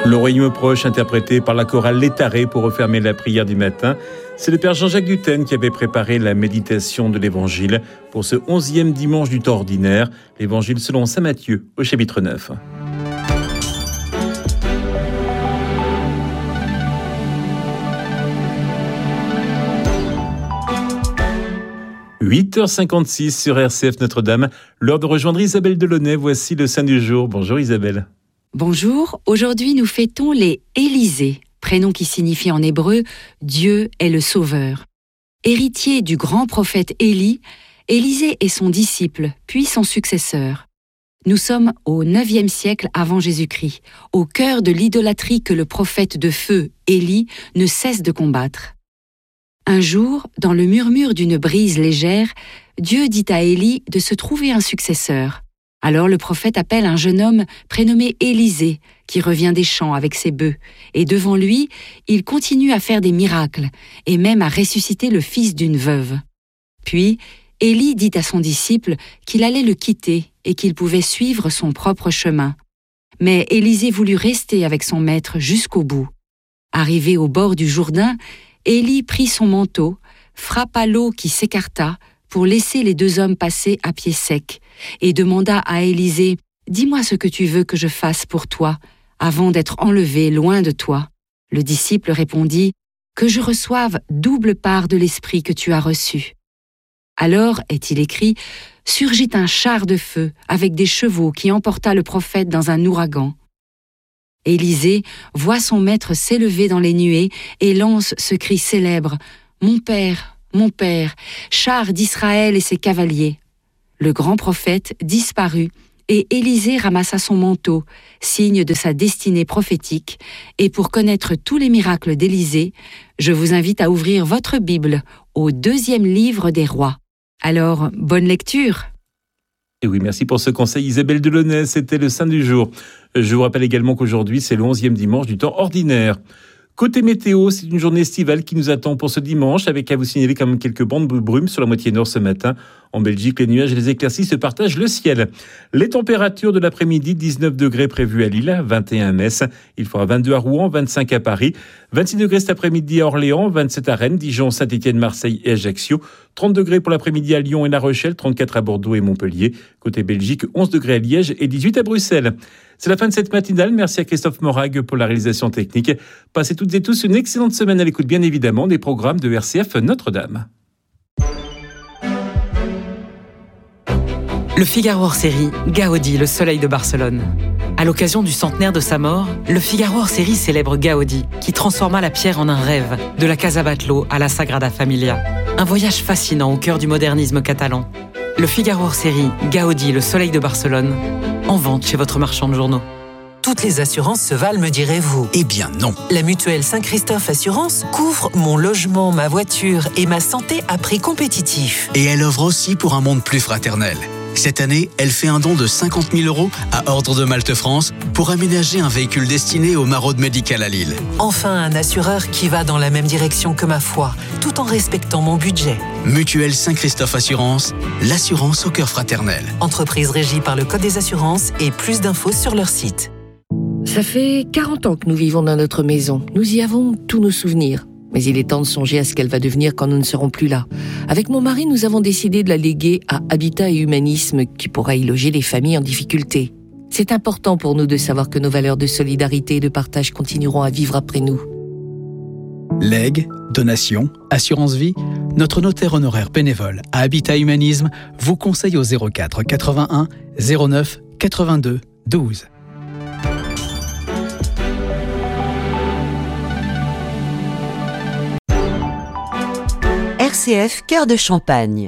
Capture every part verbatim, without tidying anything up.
L'Oreille proche, interprété par la chorale Les Tarés pour refermer la prière du matin. C'est le Père Jean-Jacques Dutène qui avait préparé la méditation de l'Évangile pour ce onzième dimanche du temps ordinaire. L'Évangile selon saint Matthieu, au chapitre neuf. huit heures cinquante-six sur R C F Notre-Dame. L'heure de rejoindre Isabelle Delaunay. Voici le saint du jour. Bonjour Isabelle. Bonjour, aujourd'hui nous fêtons les Élysées, prénom qui signifie en hébreu « Dieu est le Sauveur ». Héritier du grand prophète Élie, Élisée est son disciple, puis son successeur. Nous sommes au neuvième siècle avant Jésus-Christ, au cœur de l'idolâtrie que le prophète de feu, Élie, ne cesse de combattre. Un jour, dans le murmure d'une brise légère, Dieu dit à Élie de se trouver un successeur. Alors le prophète appelle un jeune homme prénommé Élisée, qui revient des champs avec ses bœufs, et devant lui, il continue à faire des miracles, et même à ressusciter le fils d'une veuve. Puis, Élie dit à son disciple qu'il allait le quitter et qu'il pouvait suivre son propre chemin. Mais Élisée voulut rester avec son maître jusqu'au bout. Arrivé au bord du Jourdain, Élie prit son manteau, frappa l'eau qui s'écarta pour laisser les deux hommes passer à pied sec, et demanda à Élisée « Dis-moi ce que tu veux que je fasse pour toi, avant d'être enlevé loin de toi. » Le disciple répondit « Que je reçoive double part de l'esprit que tu as reçu. » Alors, est-il écrit, surgit un char de feu avec des chevaux qui emporta le prophète dans un ouragan. Élisée voit son maître s'élever dans les nuées et lance ce cri célèbre « Mon père !» Mon père, char d'Israël et ses cavaliers. » Le grand prophète disparut et Élisée ramassa son manteau, signe de sa destinée prophétique. Et pour connaître tous les miracles d'Élisée, je vous invite à ouvrir votre Bible au deuxième livre des rois. Alors, bonne lecture. Et oui, merci pour ce conseil Isabelle Delaunay, c'était le saint du jour. Je vous rappelle également qu'aujourd'hui, c'est le onzième dimanche du temps ordinaire. Côté météo, c'est une journée estivale qui nous attend pour ce dimanche, avec à vous signaler quand même quelques bandes de brume sur la moitié nord ce matin. En Belgique, les nuages et les éclaircies se partagent le ciel. Les températures de l'après-midi, dix-neuf degrés prévus à Lille, vingt et un à Metz. Il fera vingt-deux à Rouen, vingt-cinq à Paris, vingt-six degrés cet après-midi à Orléans, vingt-sept à Rennes, Dijon, Saint-Étienne, Marseille et Ajaccio. trente degrés pour l'après-midi à Lyon et La Rochelle, trente-quatre à Bordeaux et Montpellier. Côté Belgique, onze degrés à Liège et dix-huit à Bruxelles. C'est la fin de cette matinale. Merci à Christophe Morag pour la réalisation technique. Passez toutes et tous une excellente semaine à l'écoute, bien évidemment, des programmes de R C F Notre-Dame. Le Figaro hors-série, Gaudi, le soleil de Barcelone. À l'occasion du centenaire de sa mort, le Figaro hors-série célèbre Gaudi, qui transforma la pierre en un rêve, de la Casa Batlló à la Sagrada Familia. Un voyage fascinant au cœur du modernisme catalan. Le Figaro hors-série, Gaudi, le soleil de Barcelone, en vente chez votre marchand de journaux. Toutes les assurances se valent, me direz-vous? Eh bien non. La mutuelle Saint-Christophe Assurance couvre mon logement, ma voiture et ma santé à prix compétitif. Et elle offre aussi pour un monde plus fraternel. Cette année, elle fait un don de cinquante mille euros à Ordre de Malte France pour aménager un véhicule destiné au maraude médical à Lille. Enfin, un assureur qui va dans la même direction que ma foi, tout en respectant mon budget. Mutuelle Saint-Christophe Assurance, l'assurance au cœur fraternel. Entreprise régie par le Code des assurances et plus d'infos sur leur site. Ça fait quarante ans que nous vivons dans notre maison. Nous y avons tous nos souvenirs. Mais il est temps de songer à ce qu'elle va devenir quand nous ne serons plus là. Avec mon mari, nous avons décidé de la léguer à Habitat et Humanisme, qui pourra y loger les familles en difficulté. C'est important pour nous de savoir que nos valeurs de solidarité et de partage continueront à vivre après nous. Legs, donations, assurance vie, notre notaire honoraire bénévole à Habitat Humanisme vous conseille au zéro quatre quatre-vingt-un zéro neuf quatre-vingt-deux douze. R C F Cœur de Champagne.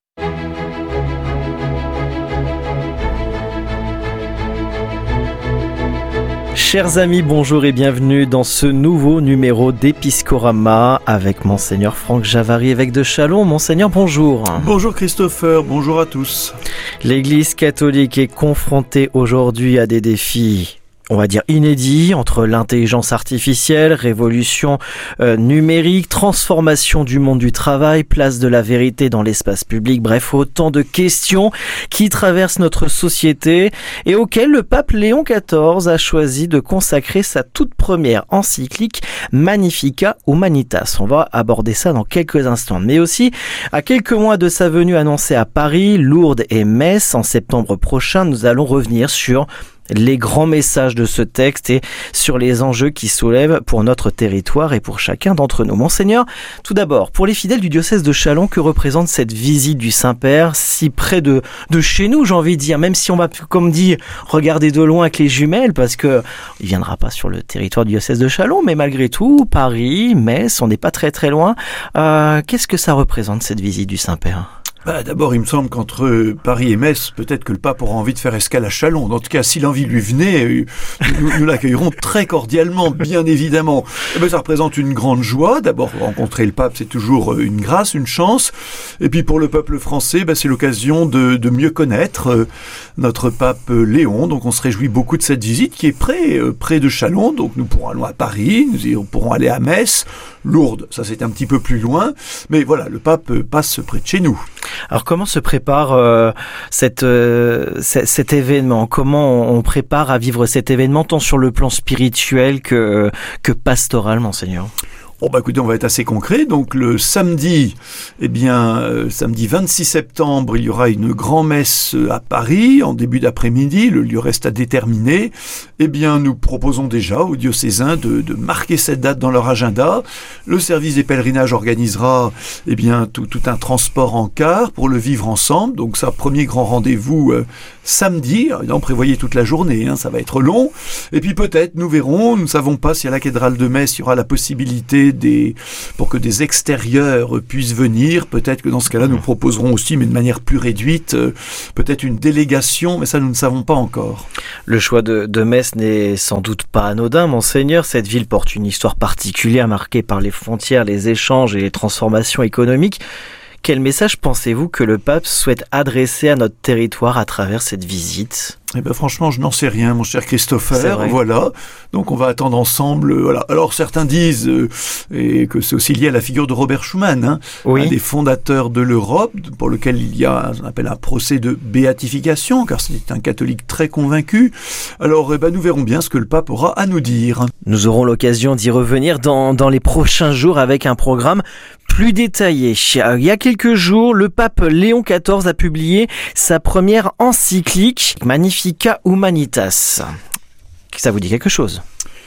Chers amis, bonjour et bienvenue dans ce nouveau numéro d'Episcorama avec Monseigneur Franck Javary, évêque de Châlons. Monseigneur, bonjour. Bonjour Christopher, bonjour à tous. L'Église catholique est confrontée aujourd'hui à des défis on va dire, inédit entre l'intelligence artificielle, révolution euh, numérique, transformation du monde du travail, place de la vérité dans l'espace public, bref, autant de questions qui traversent notre société et auxquelles le pape Léon quatorze a choisi de consacrer sa toute première encyclique Magnificat Humanitas. On va aborder ça dans quelques instants. Mais aussi, à quelques mois de sa venue annoncée à Paris, Lourdes et Metz en septembre prochain, nous allons revenir sur les grands messages de ce texte et sur les enjeux qui soulèvent pour notre territoire et pour chacun d'entre nous. Monseigneur, tout d'abord, pour les fidèles du diocèse de Châlons, que représente cette visite du Saint-Père si près de, de chez nous, j'ai envie de dire, même si on va, comme dit, regarder de loin avec les jumelles, parce que il viendra pas sur le territoire du diocèse de Châlons, mais malgré tout, Paris, Metz, on n'est pas très très loin. Euh, qu'est-ce que ça représente, cette visite du Saint-Père ? Bah, d'abord, il me semble qu'entre Paris et Metz, peut-être que le pape aura envie de faire escale à Châlons. En tout cas, si l'envie lui venait, nous, nous l'accueillerons très cordialement, bien évidemment. Et ben, ça représente une grande joie. D'abord, rencontrer le pape, c'est toujours une grâce, une chance. Et puis, pour le peuple français, ben, c'est l'occasion de, de mieux connaître notre pape Léon. Donc, on se réjouit beaucoup de cette visite qui est près, près de Châlons. Donc, nous pourrons aller à Paris, nous pourrons aller à Metz, Lourdes. Ça, c'est un petit peu plus loin. Mais voilà, le pape passe près de chez nous. Alors comment se prépare euh, cette, euh, c- cet événement ? Comment on prépare à vivre cet événement tant sur le plan spirituel que, que pastoral, Monseigneur ? Bon bah écoutez, on va être assez concret. Donc le samedi, eh bien euh, samedi vingt-six septembre, il y aura une grand-messe à Paris en début d'après-midi. Le lieu reste à déterminer. Eh bien nous proposons déjà aux diocésains de, de marquer cette date dans leur agenda. Le service des pèlerinages organisera eh bien tout, tout un transport en car pour le vivre ensemble. Donc ça, premier grand rendez-vous euh, samedi. Alors, prévoyez toute la journée, hein, ça va être long. Et puis peut-être, nous verrons. Nous ne savons pas si à la cathédrale de Metz il y aura la possibilité Des, pour que des extérieurs puissent venir. Peut-être que dans ce cas-là, nous proposerons aussi, mais de manière plus réduite, euh, peut-être une délégation, mais ça, nous ne savons pas encore. Le choix de, de Metz n'est sans doute pas anodin, Monseigneur. Cette ville porte une histoire particulière marquée par les frontières, les échanges et les transformations économiques. Quel message pensez-vous que le pape souhaite adresser à notre territoire à travers cette visite ? Eh ben franchement, je n'en sais rien, mon cher Christopher. Voilà. Donc on va attendre ensemble. Euh, voilà. Alors certains disent euh, et que c'est aussi lié à la figure de Robert Schuman, hein, oui. un des fondateurs de l'Europe, pour lequel il y a ce qu'on appelle un procès de béatification, car c'est un catholique très convaincu. Alors eh ben, nous verrons bien ce que le pape aura à nous dire. Nous aurons l'occasion d'y revenir dans, dans les prochains jours avec un programme plus détaillé. Il y a quelques jours, le pape Léon quatorze a publié sa première encyclique Magnificat Humanitas. Ça vous dit quelque chose ?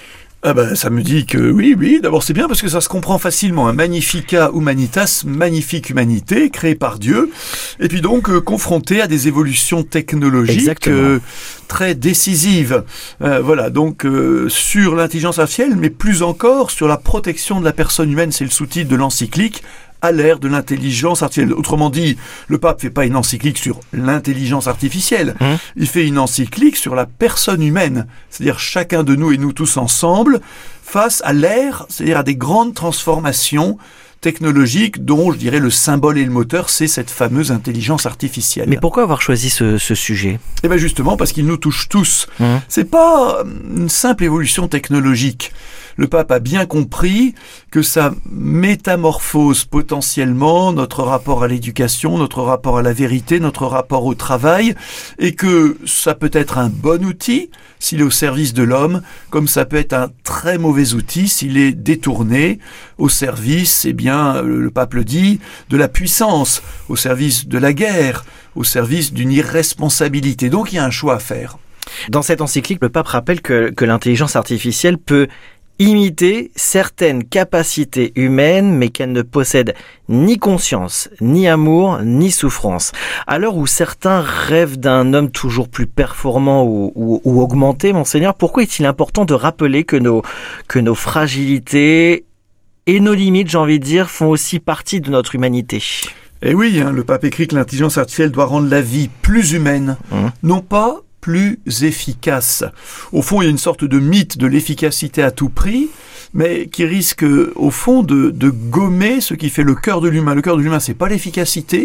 Ah ben, ça me dit que oui, oui. D'abord, c'est bien parce que ça se comprend facilement. Un Magnificat Humanitas, magnifique humanité, créée par Dieu. Et puis donc, euh, confrontée à des évolutions technologiques euh, très décisives. Euh, voilà, donc euh, sur l'intelligence artificielle, mais plus encore sur la protection de la personne humaine. C'est le sous-titre de l'encyclique. À l'ère de l'intelligence artificielle. Autrement dit, le pape fait pas une encyclique sur l'intelligence artificielle. Mmh. Il fait une encyclique sur la personne humaine. C'est-à-dire chacun de nous et nous tous ensemble face à l'ère, c'est-à-dire à des grandes transformations technologiques dont, je dirais, le symbole et le moteur, c'est cette fameuse intelligence artificielle. Mais pourquoi avoir choisi ce, ce sujet ? Eh bien justement parce qu'il nous touche tous. Mmh. C'est pas une simple évolution technologique. Le pape a bien compris que ça métamorphose potentiellement notre rapport à l'éducation, notre rapport à la vérité, notre rapport au travail, et que ça peut être un bon outil s'il est au service de l'homme, comme ça peut être un très mauvais outil s'il est détourné au service, eh bien, le pape le dit, de la puissance, au service de la guerre, au service d'une irresponsabilité. Donc il y a un choix à faire. Dans cette encyclique, le pape rappelle que, que l'intelligence artificielle peut imiter certaines capacités humaines, mais qu'elle ne possède ni conscience, ni amour, ni souffrance. À l'heure où certains rêvent d'un homme toujours plus performant ou, ou, ou augmenté, Monseigneur, pourquoi est-il important de rappeler que nos, que nos fragilités et nos limites, j'ai envie de dire, font aussi partie de notre humanité ? Eh oui, hein, le pape écrit que l'intelligence artificielle doit rendre la vie plus humaine, mmh. non pas plus efficace. Au fond, il y a une sorte de mythe de l'efficacité à tout prix, mais qui risque, au fond, de, de gommer ce qui fait le cœur de l'humain. Le cœur de l'humain, c'est pas l'efficacité,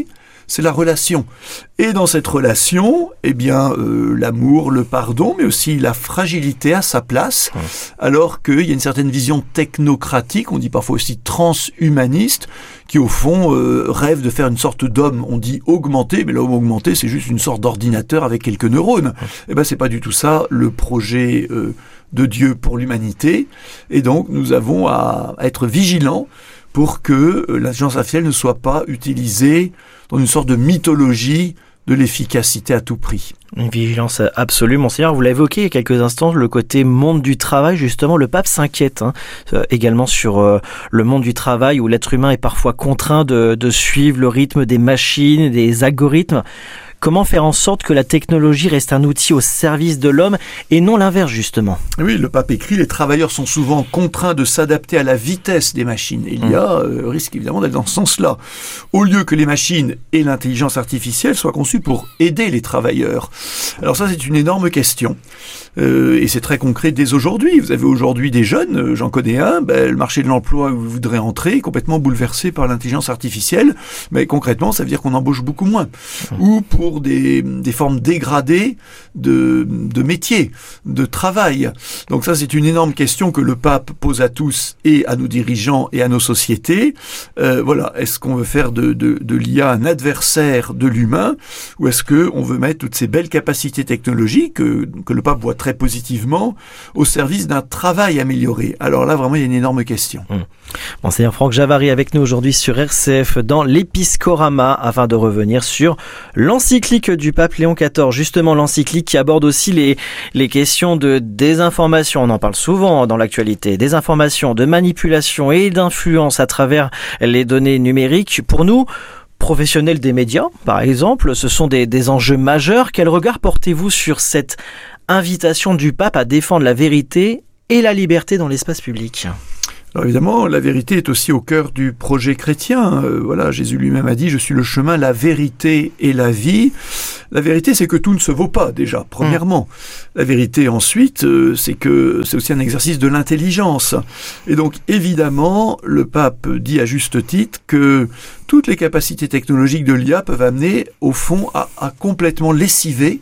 c'est la relation. Et dans cette relation, eh bien, euh, l'amour, le pardon, mais aussi la fragilité a sa place, ouais. alors qu'il y a une certaine vision technocratique, on dit parfois aussi transhumaniste, qui au fond euh, rêve de faire une sorte d'homme, on dit augmenté, mais l'homme augmenté, c'est juste une sorte d'ordinateur avec quelques neurones. Ouais. Eh ben, c'est pas du tout ça le projet euh, de Dieu pour l'humanité. Et donc, nous avons à, à être vigilants pour que euh, l'intelligence artificielle ne soit pas utilisée dans une sorte de mythologie de l'efficacité à tout prix. Une vigilance absolue, Monseigneur. Vous l'avez évoqué il y a quelques instants, le côté monde du travail. Justement, le pape s'inquiète hein, euh, également sur euh, le monde du travail où l'être humain est parfois contraint de, de suivre le rythme des machines, des algorithmes. Comment faire en sorte que la technologie reste un outil au service de l'homme et non l'inverse, justement? Oui, le pape écrit, les travailleurs sont souvent contraints de s'adapter à la vitesse des machines. Et il y a euh, risque évidemment d'aller dans ce sens-là. Au lieu que les machines et l'intelligence artificielle soient conçues pour aider les travailleurs. Alors ça, c'est une énorme question. Euh, et c'est très concret dès aujourd'hui. Vous avez aujourd'hui des jeunes, euh, j'en connais un, ben, le marché de l'emploi où vous voudrez entrer est complètement bouleversé par l'intelligence artificielle. Mais concrètement, ça veut dire qu'on embauche beaucoup moins. Mmh. Ou pour des, des formes dégradées de, de métiers, de travail. Donc ça, c'est une énorme question que le pape pose à tous et à nos dirigeants et à nos sociétés. Euh, voilà, est-ce qu'on veut faire de, de, de l'I A un adversaire de l'humain ou est-ce qu'on veut mettre toutes ces belles capacités technologiques que, que le pape voit très positivement au service d'un travail amélioré? Alors là, vraiment, il y a une énorme question. Mmh. Monseigneur Franck Javary avec nous aujourd'hui sur R C F dans l'Épiscorama afin de revenir sur l'encyclique du pape Léon quatorze. Justement, l'encyclique qui aborde aussi les, les questions de désinformation. On en parle souvent dans l'actualité. Désinformation, de manipulation et d'influence à travers les données numériques. Pour nous, professionnels des médias, par exemple, ce sont des, des enjeux majeurs. Quel regard portez-vous sur cette invitation du pape à défendre la vérité et la liberté dans l'espace public? Alors évidemment, la vérité est aussi au cœur du projet chrétien. Euh, voilà, Jésus lui-même a dit « Je suis le chemin, la vérité et la vie ». La vérité, c'est que tout ne se vaut pas, déjà, premièrement. Mmh. La vérité, ensuite, euh, c'est que c'est aussi un exercice de l'intelligence. Et donc, évidemment, le pape dit à juste titre que toutes les capacités technologiques de l'I A peuvent amener, au fond, à, à complètement lessiver,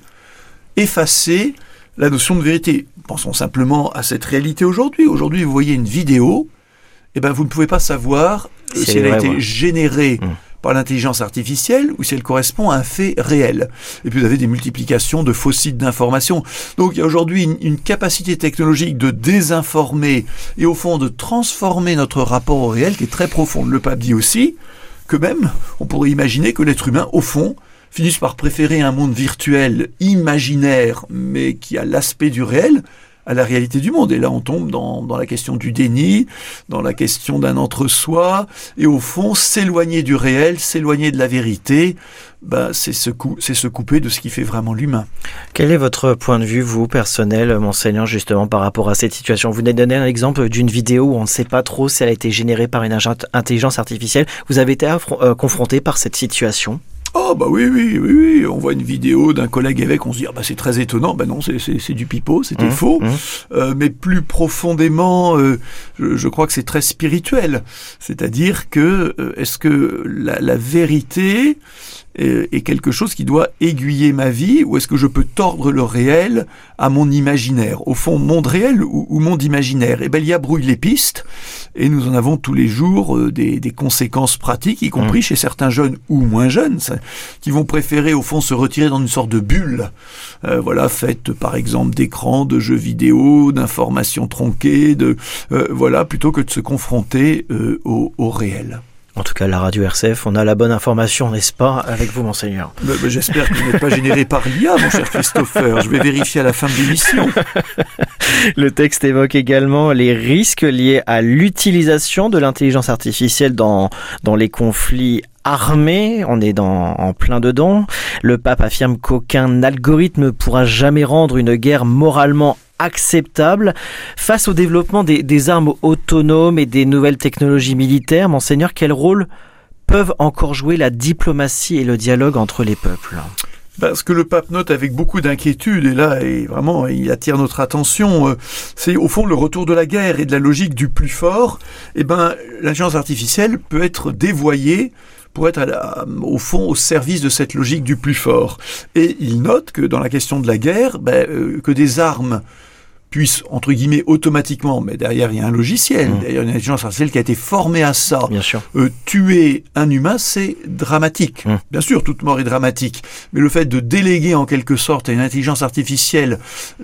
effacer la notion de vérité. Pensons simplement à cette réalité aujourd'hui. Aujourd'hui, vous voyez une vidéo, eh ben, vous ne pouvez pas savoir si, si elle a été ouais. générée mmh. par l'intelligence artificielle ou si elle correspond à un fait réel. Et puis vous avez des multiplications de faux sites d'information. Donc il y a aujourd'hui une, une capacité technologique de désinformer et au fond de transformer notre rapport au réel qui est très profonde. Le pape dit aussi que même, on pourrait imaginer que l'être humain, au fond, finisse par préférer un monde virtuel imaginaire, mais qui a l'aspect du réel, à la réalité du monde. Et là, on tombe dans, dans la question du déni, dans la question d'un entre-soi, et au fond, s'éloigner du réel, s'éloigner de la vérité, ben, c'est, se cou- c'est se couper de ce qui fait vraiment l'humain. Quel est votre point de vue, vous, personnel, Monseigneur, justement, par rapport à cette situation? Vous venez de donner un exemple d'une vidéo où on ne sait pas trop si elle a été générée par une intelligence artificielle. Vous avez été affron- euh, confronté par cette situation? Oh bah oui, oui, oui, oui, on voit une vidéo d'un collègue évêque, on se dit, ah bah c'est très étonnant, bah non, c'est, c'est, c'est du pipeau, c'était mmh, faux, mmh. Euh, mais plus profondément, euh, je, je crois que c'est très spirituel, c'est-à-dire que, euh, est-ce que la, la vérité est quelque chose qui doit aiguiller ma vie ou est-ce que je peux tordre le réel à mon imaginaire? Au fond, monde réel ou, ou monde imaginaire? Eh bien, l'I A brouille les pistes et nous en avons tous les jours euh, des, des conséquences pratiques, y compris mmh. chez certains jeunes ou moins jeunes, ça, qui vont préférer au fond se retirer dans une sorte de bulle, euh, voilà, faite par exemple d'écrans, de jeux vidéo, d'informations tronquées, de euh, voilà, plutôt que de se confronter euh, au, au réel. En tout cas, la radio R C F, on a la bonne information, n'est-ce pas, avec vous, Monseigneur? bah, bah, J'espère que vous n'êtes pas généré par l'I A, mon cher Christopher. Je vais vérifier à la fin de l'émission. Le texte évoque également les risques liés à l'utilisation de l'intelligence artificielle dans, dans les conflits armés. On est dans, en plein dedans. Le pape affirme qu'aucun algorithme ne pourra jamais rendre une guerre moralement acceptable. Face au développement des, des armes autonomes et des nouvelles technologies militaires, Monseigneur, quel rôle peuvent encore jouer la diplomatie et le dialogue entre les peuples? Ben, ce que le pape note avec beaucoup d'inquiétude, et là, et vraiment, il attire notre attention, euh, c'est au fond le retour de la guerre et de la logique du plus fort. Eh ben, l'intelligence artificielle peut être dévoyée pour être à la, au fond au service de cette logique du plus fort. Et il note que dans la question de la guerre, ben, euh, que des armes puissent, entre guillemets, automatiquement, mais derrière il y a un logiciel, mmh. derrière une intelligence artificielle qui a été formée à ça. Bien sûr. Euh, tuer un humain, c'est dramatique. Mmh. Bien sûr, toute mort est dramatique, mais le fait de déléguer en quelque sorte à une intelligence artificielle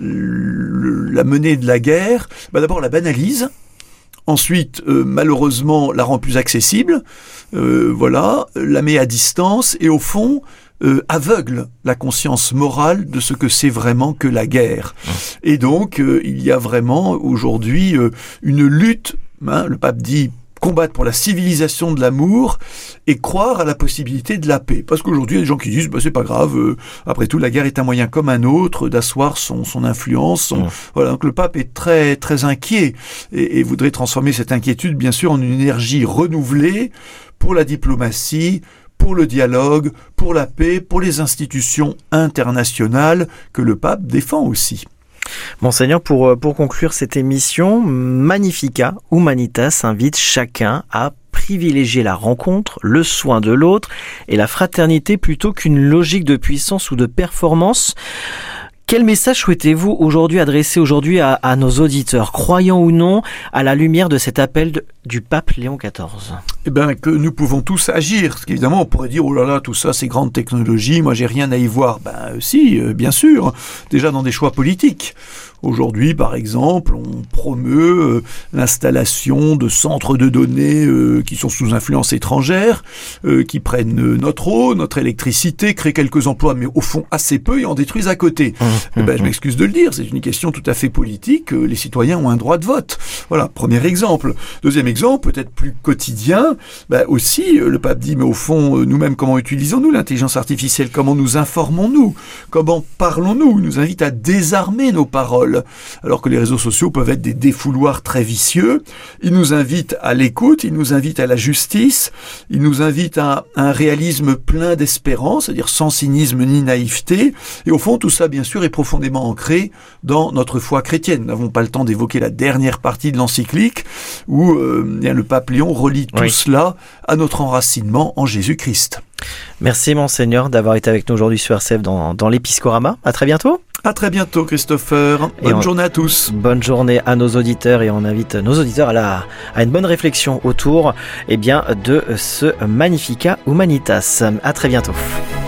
le, la menée de la guerre, bah d'abord la banalise. Ensuite, euh, malheureusement, la rend plus accessible, euh, voilà, la met à distance et au fond, euh, aveugle la conscience morale de ce que c'est vraiment que la guerre. Et donc, euh, il y a vraiment aujourd'hui euh, une lutte, hein, le pape dit, combattre pour la civilisation de l'amour et croire à la possibilité de la paix. Parce qu'aujourd'hui, il y a des gens qui disent bah, c'est pas grave, euh, après tout, la guerre est un moyen comme un autre d'asseoir son, son influence. Son... Mmh. Voilà, donc le pape est très, très inquiet et, et voudrait transformer cette inquiétude, bien sûr, en une énergie renouvelée pour la diplomatie, pour le dialogue, pour la paix, pour les institutions internationales que le pape défend aussi. Monseigneur, pour, pour conclure cette émission, Magnificat Humanitas invite chacun à privilégier la rencontre, le soin de l'autre et la fraternité plutôt qu'une logique de puissance ou de performance. Quel message souhaitez-vous aujourd'hui adresser aujourd'hui à, à nos auditeurs, croyants ou non, à la lumière de cet appel de, du pape Léon quatorze ? Eh bien, que nous pouvons tous agir. Parce qu'évidemment, on pourrait dire, oh là là, tout ça, c'est grande technologie, moi j'ai rien à y voir. Ben euh, si, euh, bien sûr, déjà dans des choix politiques. Aujourd'hui, par exemple, on promeut euh, l'installation de centres de données euh, qui sont sous influence étrangère, euh, qui prennent euh, notre eau, notre électricité, créent quelques emplois, mais au fond assez peu et en détruisent à côté. Mmh, eh ben, mmh. Je m'excuse de le dire, c'est une question tout à fait politique. Euh, les citoyens ont un droit de vote. Voilà, premier exemple. Deuxième exemple, peut-être plus quotidien, ben aussi, euh, le pape dit, mais au fond, euh, nous-mêmes, comment utilisons-nous l'intelligence artificielle ? Comment nous informons-nous ? Comment parlons-nous ? Il nous invite à désarmer nos paroles. Alors que les réseaux sociaux peuvent être des défouloirs très vicieux. Ils nous invitent à l'écoute, ils nous invitent à la justice, ils nous invitent à un réalisme plein d'espérance, c'est-à-dire sans cynisme ni naïveté. Et au fond, tout ça, bien sûr, est profondément ancré dans notre foi chrétienne. Nous n'avons pas le temps d'évoquer la dernière partie de l'encyclique où euh, bien, le pape Léon relie tout oui. cela à notre enracinement en Jésus-Christ. Merci Monseigneur d'avoir été avec nous aujourd'hui sur R C F dans, dans l'Épiscorama. À très bientôt. À très bientôt Christopher. Bonne on, journée à tous. Bonne journée à nos auditeurs et on invite nos auditeurs à, la, à une bonne réflexion autour eh bien, de ce Magnificat Humanitas. À très bientôt.